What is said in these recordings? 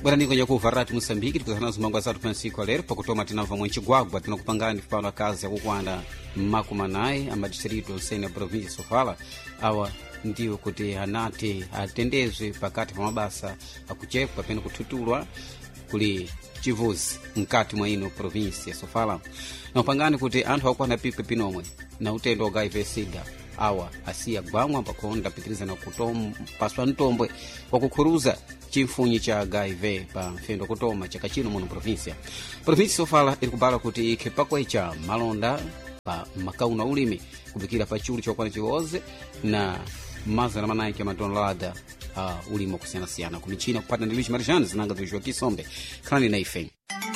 Bwana niko kuva Rádio Moçambique tukuzana zimangwa zatu Francisco Alero pakutoma tinamva mwenchigwagwa tinakupangani pano akazi yakukwana makumanayi amadistrito nsene província Sofala awa ndiwo kuti anati atendezwe pakati pa mabasa akuchepa pena kuthutulwa kuli chivuzi mkati mwa ino província Sofala na upangani kuti anthu akukwana pikwe pinomwe na utendo wa HIV/SIDA awa asiya gwamwa pakonda pitiriza na paswa ntombwe wakukhuruza chimfunyi cha HIV pa mfendo kutoma chaka chino muno província Sofala ilikubala kuti ikhe pakwecha malonda pa makauna ulimi kubikira pa chulu chokwana chiwoze na mazana manayi cha matonelada ulimo kusiyana-siyana kumichina kupata ndi Luiz Marijani zinanga zvichwa kisombe khalani na ife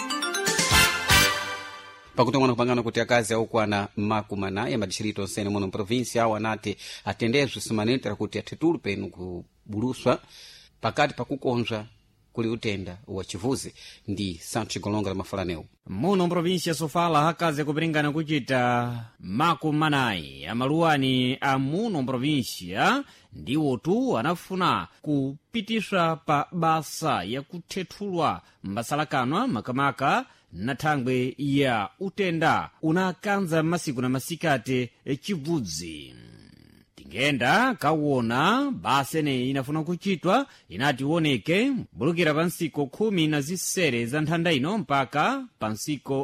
pakutomwana kupangana kuti akazi aukwana makumanayi amadistrito nsene muno província awo anati atendezwe simanetera kuti athitulu penu kubuluswa pakati pakukonzwa kuli utenda wa chivuzi ndi Santos Golonga la mafalaneu muno província Sofala akazi kupiringana kuchita makumanayi amaluwani a muno província ndiwo tu anafuna kupitiswa pa basa ya kuthethulwa mbasalakanwa makamaka na thangwe ya utenda unakanza masiku na masikate chivuzi tingenda kawona basa ene inafuna kuchitwa inati woneke bulukira pa nsiko 10 za nthanda ino mpaka pa nsiko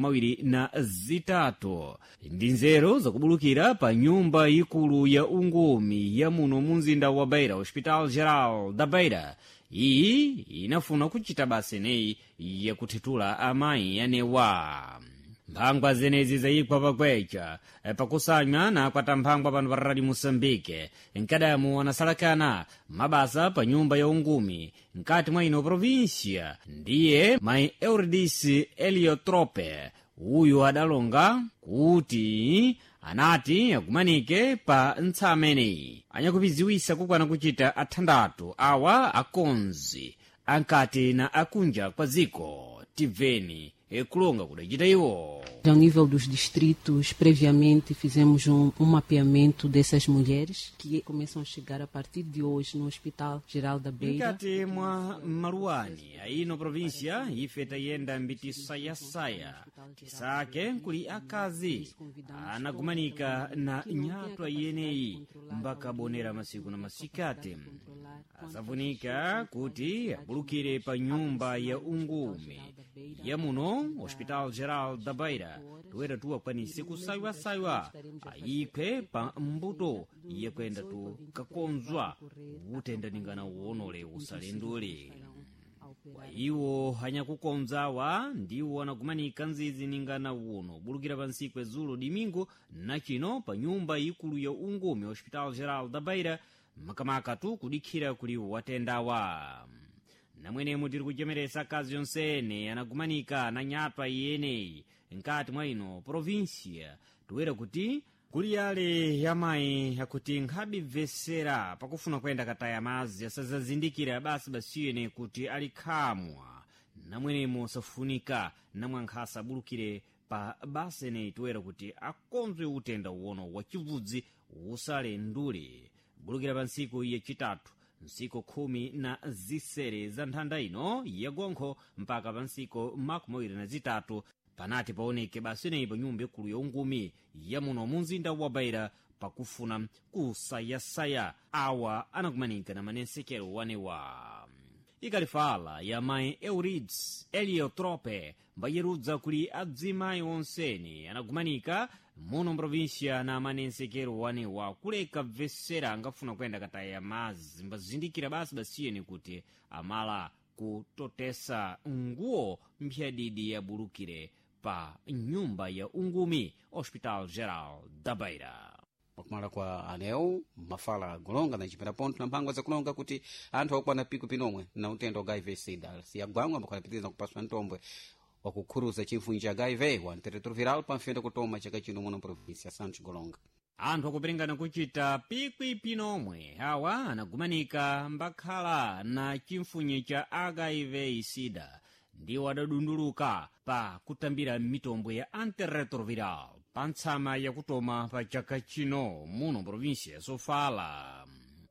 23 ndi nzero zakubulukira pa nyumba ikulu ya ungumi ya muno munzinda wa Beira Hospital Geral da Beira iyi inafuna kuchita basa eneyi yakuthitula amayi anewa mphangwa zenezi zayikwa pakwecha pakusanywa na kwata mphangwa pano pa Rádio Moçambique nkadamu anasalakana mabasa pa nyumba ya ungumi nkati mwa ino província ndiye mayi Eurydice Heliotrope uyu adalonga kuti anati akumanike pa ntsamene anyakupiziwisa kukwana kuchita athandatu awa akonzi ankati na akunja kwa ziko tiveni kulonga kudachita iwo. Ao nível dos distritos, previamente fizemos um mapeamento dessas mulheres que começam a chegar a partir de hoje no Hospital Geral da Beira. Nkati mwa maluwani aino província ife tayenda mbiti sayasaya kisake kuli akazi anagumanika na nyatwa yeneyi mpaka bonera masiku na masikate asafunika kuti abulukire pa nyumba ya ungumi ya muno Hospital Geral da Beira tuwera tuwakwanise kusaywa-saywa ayikhe pa mbuto yekwenda tukakonzwa utenda ningana uwonole usalendole kwa iwo anyakukonzawa ndiwo anagumanika nzizi ningana uwono bulukira pa nsiku ezulo dimingo na chino pa nyumba ikulu ya ungumi Hospital Geral da Beira makamaka tu kudikhira kuli watendawa namwenemu tiri kuchemeresa akazi yonsene anagumanika na nyatwa iyeneyi nkati mwa ino província tuwera kuti kuli yale yamayi akuti nkhabibvesera pakufuna kwenda kataya mazi asazazindikira basi basiyene kuti alikhamwa namwenemu safunika namwankhasa abulukire pa basa eneyi tuwera kuti akonzwe utenda uwono wa chivuzi usale ndule bulukira pa nsiku yachitatu nsiko 10 za nthanda ino yagonkho mpaka pa nsiko 23 panati paoneke basa eneyi pa nyumba ikulu ya ungumi ya muno munzinda wa Beira pakufuna kusayasaya awa anakumanika na manensekero wanewa ikalifala ya mayi Eurydice Heliotrope mbayerudza kuli adzimayi onsene anagumanika muno província na manensekero wanewa kuleka bvesera angafuna kwenda kataya mazi mbazindikira basi basiyeni kuti amala kutotesa nguo mphyadidi ya bulukire pa nyumba ya ungumi Hospital Geral da Beira pakumala kwa aneu mafala Golonga na chipenda ponto na mphangwa za kulonga kuti anthu akukwana piku pinomwe na utendo wa HIV/SIDA siyagwamwa mbakanapitiriza kupaswa ntombwe wakukhuruza chimfunyi cha HIV wa território viral pa mfendo kutoma chaka chino muno província Santos Golonga anthu akupiringana kuchita pikwi pinomwe awa anagumanika mbakhala na chimfunyi cha HIV/SIDA ndiwo adadunduluka pa kutambira mitombwe ya antiretroviral pa ntsama yakutoma pa chaka chino muno província Sofala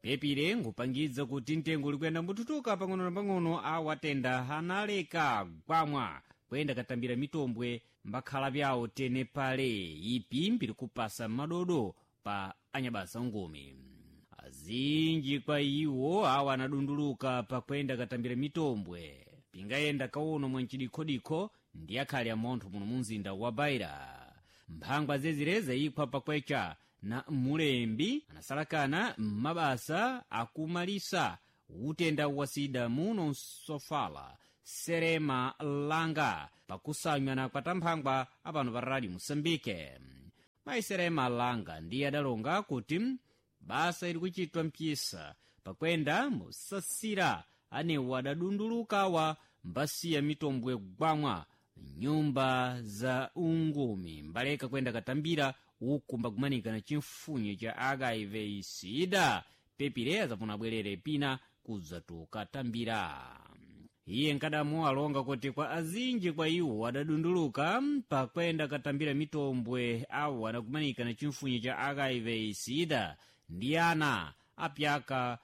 pepire nkupangidza kuti mtengo ulikwenda mbututuka pang'ono na pang'ono awatenda analeka gwamwa kuyenda katambira mitombwe mbakhala byawo tene pale ipi mbiri kupasa madodo pa anyabasa ngumi. Azinji kwa iwo awa anadunduluka pa kuyenda katambira mitombwe pingayenda kawono mwanchidikhodikho ndi akhali amontho muno mumzinda wa Beira. Mphangwa zezireza ikwa pakwecha na mulembi anasalakana m'mabasa akumalisa utenda wasida muno Sofala Serema Langa pakusanywana kwa tamphangwa apano pa Radio Moçambique. Mayi Serema Langa ndiye adalonga kuti basa ili kuchitwa mpisa pakwenda musasira anewo adadundulukawa mbasiya mitombwe gwamwa nyumba za ungumi mbaleka kwenda katambira uku mbakumanika na chimfunye cha HIV/SIDA pepire azapuna bwerere pina kudzatu katambira. Iye nkadamu alonga kuti kwa azinji kwa iwo adadunduluka pakwenda katambira mitombwe awo anakumanika na chimfunye cha HIV/SIDA ndi ana apyaka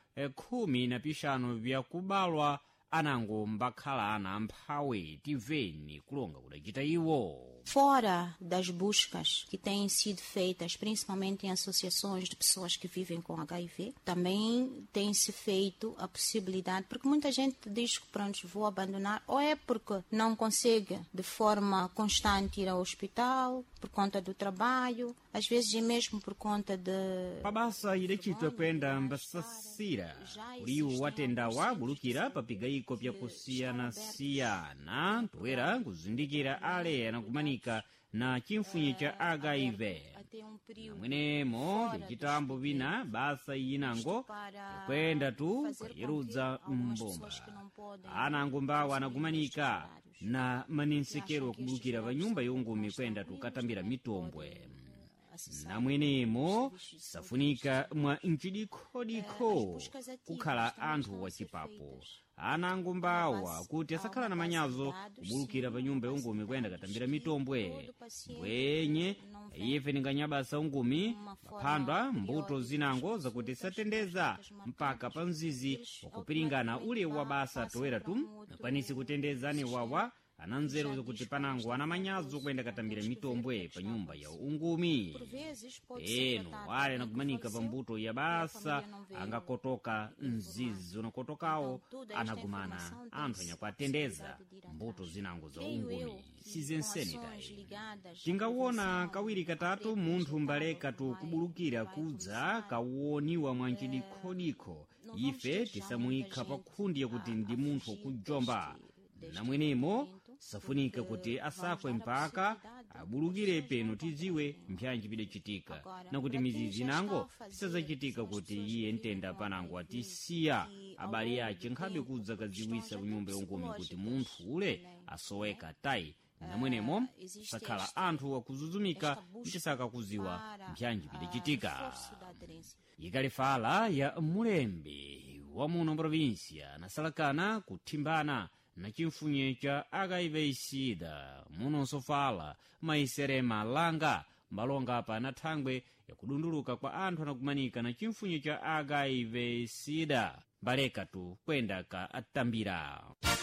15 vyakubalwa anango mbakhala ana amphawi tiveni kulonga kudachita iwo. Fora das buscas que têm sido feitas, principalmente em associações de pessoas que vivem com HIV, também tem-se feito a possibilidade, porque muita gente diz que pronto, vou abandonar, ou é porque não consegue de forma constante ir ao hospital, por conta do trabalho, às vezes é mesmo por conta de... Pabasa idachitwa kwenda mbasasira, uliwo watendawa bulukira papigayiko pyakusiyana-siyana, toera kuzindikira ale anakumanika na chimfunye cha HIV. Namwenemo vichitambo vina basa inango kwenda tu kuyerudza mbomba. Anango mbawa anakumanika na maninsekero kubulukira pa nyumba yongumi kwenda tu katambira mitombwe. Namwenemo safunika mwa mchidikhodikho kukhala anthu wachipapo. Anango mbawa kuti asakhala na manyazo kubulukira pa nyumba yongumi kwenda katambira mitombwe. Mbwenye ife ninganyabasa ungumi maphandwa mbuto zinango zakuti satendeza mpaka pa mzizi wakupiringana ule wa basa toera tu nakwanisi kutendeza ane wawa ananzeru zakuti panango ana manyazo kwenda katambira mitombwe pa nyumba ya ungumi. Eno wale anagumanika pa mbuto ya basa angakotoka mzizi unakotokawo anagumana anthu anyakuatendeza mbuto zinango za ungumi sizenseni tayi. Tingawona kawiri katatu munthu mbaleka tu kubulukira kudza kawoniwa mwanchidikhodikho ife tisamuyikha pa nkhundi yakuti ndi munthu kujomba. Namwenemo safunika kuti asakwe mpaka abulukire peno tiziwe mpyanji bidachitika nakuti mizizi nango tisazachitika kuti iye ntenda panango atisiya abali yace nkhabe kudza kadziwisa kunyumba yongumi kuti munthu ule asoweka tayi. Namwenemo sakhala anthu wakuzuzumika mchisaka kuziwa mpyanji bidachitika. Ikalifala ya mulembi wa muno provinsia nasalakana kuthimbana na chimfunye cha HIV/SIDA muno Sofala Mayi Serema Langa mbalonga pa na thangwe yakudunduluka kwa anthu anakumanika na chimfunye cha HIV/SIDA mbaleka tu kwenda ka atambira.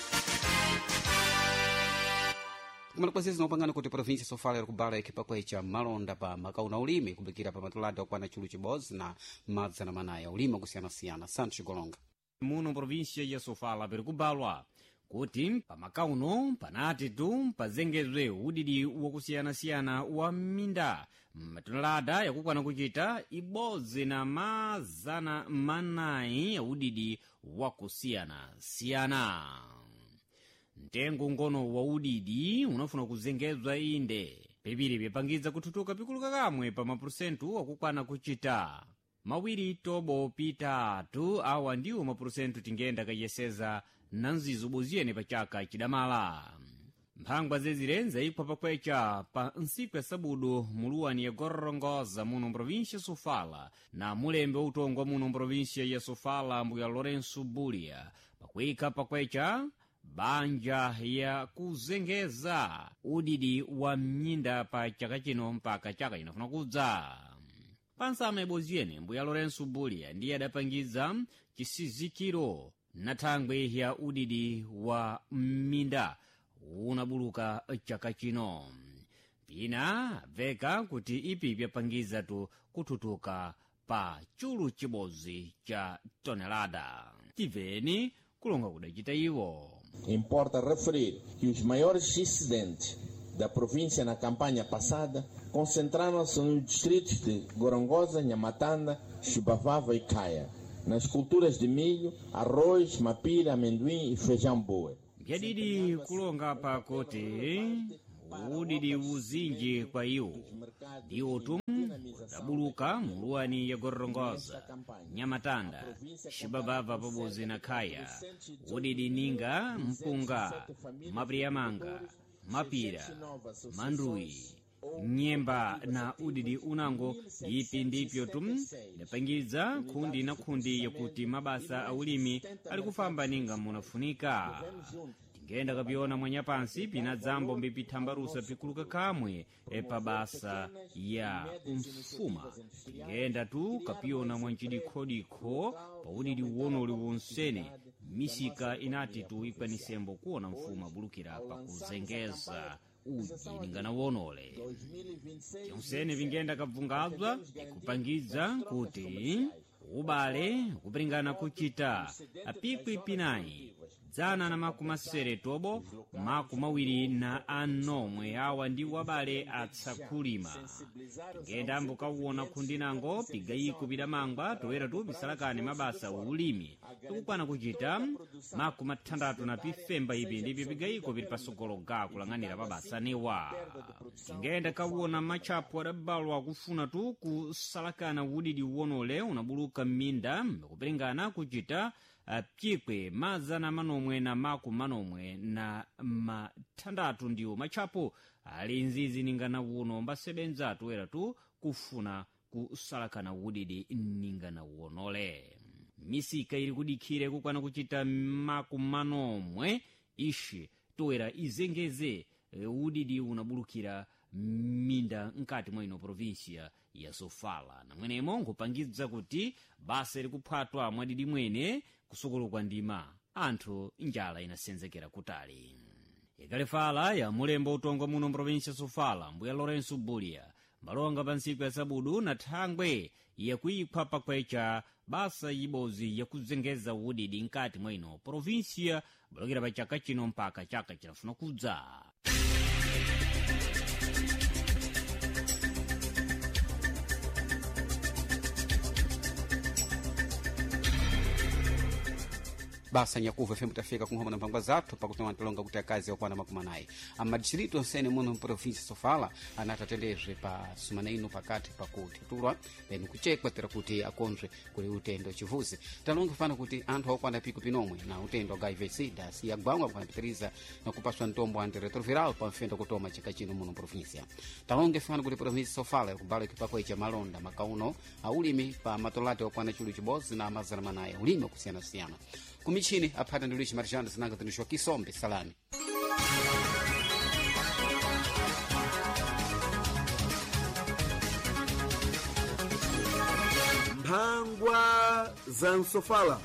Kumalikwasezi naupangana kuti provinsia Sofala yakubala ikipakwecha malonda pa makauna ulimi kubikira pa matulanda okwana chulu chibozi na madzana manaya ulima kusiyana-siyana. Santos Golonga muno provinsia ya Sofala perikubalwa kuti pamakauno panati tu pazengezwe udidi wakusiyana-siyana wa minda matulada yakukwana kuchita ibodzi na mazana manayi ya udidi wakusiyana-siyana. Mtengo ngono wa udidi unafuna kuzengezwa inde pepiri pyapangidza kuthutuka pikuluka kamwe pa mapurusentu wakukwana kuchita mawiri tobo pitatu awa ndiwo mapurusentu tingenda kayeseza na nzizo boziyene pa chaka chidamala. Mphangwa zezirenza ikwa pakwecha pa nsiku ya sabudo muluwani ya Gorongosa muno provinsia Sofala na mulembe utongwa muno provinsia ya Sofala mbuya Lourenço Bulia pakwika pakwecha banja ya kuzengeza udidi wa mnyinda pa chaka chino mpaka chaka inafuna kudza. pansama ibodzi yene mbuya Lourenço Bulia ndiye adapangiza chisizikiro na thangwe ya udidi wa minda unabuluka chaka chino. Pina veka kuti ipi vyapangiza tu kututuka pa chulu chibodzi cha tonelada. Tiveni kulonga kudachita iwo. Importa referir que os maiores incidentes da província na campanha passada concentraram-se nos distritos de Gorongosa, Nhamatanda, Chibavava e Caia, nas culturas de milho, arroz, mapira, amendoim e feijão boi. Vyadidi kulonga pa kuti udidi uzinji kwa iwo ndiwo tu udabuluka muluwani ya Gorongosa, Nyamatanda, Chibavava pabodzi na Caia, udidi ninga mpunga, mapriyamanga, mapira, mandui, nyemba na udidi unango. Ipi ndipyo tu dapangiza kundi na kundi yakuti mabasa aulimi ali kufamba ninga munafunika. Tingenda kapiona mwanya pansi pina dzambo mbipithambarusa pikuluka kamwe pa basa ya mfuma. Tingenda tu kapiona mwanchidikhodikho pa udidi uwonoli wonsene misika inati tu ikwanisembo kuona mfuma bulukira pa kuzengeza uji ningana wonole. Chonsene vingenda kabvungabza ikupangiza kuti ubale kupringana kuchita apikwi pinayi dzana na makumasere tobo makumawiri na anomwe awa ndi wabale atsakulima. Ngenda mbuka uwona kundinango pigayiko bidamangwa toera tu bisalakane mabasa ulimi tukukwana kuchita makumathandatu na pifemba ibi ndi pigayiko bili pasogolo ga kulang'anira mabasa newa. Ngenda kawona machapo adabalwa kufuna tu kusalakana udidi uwonole unabuluka minda kupringana kuchita pikwe mazana manomwe na makumanomwe na mathandatu ndiwo machapo ali nzizi ningana uno mbasebenza toera tu kufuna kusalakana udidi ningana uwonole. Misika ili kudikhire kukwana kuchita makumanomwe ishi toera izengeze udidi unabulukira minda nkati mwa ino provinsia ya Sofala. Na mwenemo nkupangidza kuti basa likuphatwa mwadidi mwene kusukulukwa ndima anthu njala inasenzekera kutali. Ikalefala ya mulembo utongo muno provinsia Sofala mbuya Lourenço Bulia malonga pa ntsiku ya sabudu na thangwe yakuikhwa pakwecha basa ibodzi yakuzengeza udidi nkati mwa ino provinsia bulukira pa chaka chino mpaka chaka chinafuna kudza. basa nyakuva FM tafika kunhoma na mpangwa zathu pakutoma talonga kuti akazi yakwana makumanayi amadistrito onsene muno mprovinsi Sofala anatatendezwe pa sumana ino pakati pakuti tulwa leni kuchekwa tera kuti akonzwe kuli utendo chivuzi talonga fana kuti anthu akwana piku pinomwe na utendo wa HIV dasi yagwangwa kupanapitiriza na kupaswa ntombo antiretroviral pa mfendo kutoma chaka chino muno mprovinsia. Talonga fana kuti provinsi Sofala yakubala kipakwe cha malonda makauno aulimi pa matolati wakwana chulu chibozi na amazana manayi ulimi wakusiyana-siyana. Kumichini aphata ndi Luiz Marjanda zinanga zinishwa kisombe salani. Mphangwa za Sofala.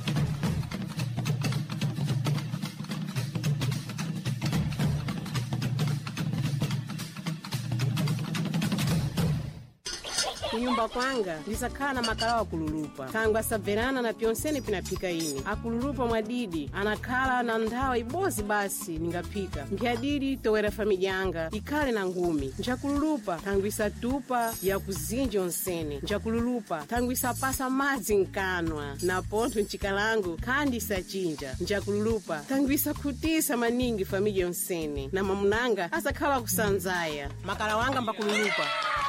Kunyumba kwanga ndisakhala na makala wa kululupa tangu asabverana na pyonsene pinapika ini akululupa mwadidi anakhala na nthawa ibodzi basi ningapika nkhiyadidi towera familya yanga ikhale na ngumi nchakululupa tangu isatupa ya kuzinja onsene nchakululupa tangu isapasa madzi nkanwa na pontho nchikalango khandi isachinja nchakululupa tangu isakhutisa maningi familya yonsene na mamunanga asakhala kusanzaya makala wanga mbakululupa.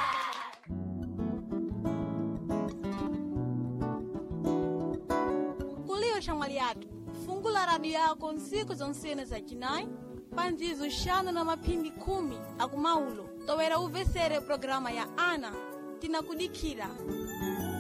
Chamaliato, fungula radio yako nsiku zonsene za chinai, panzizo shano na mapindi 10 akumaulo, towera uvesere programa ya Ana, tinakudikira.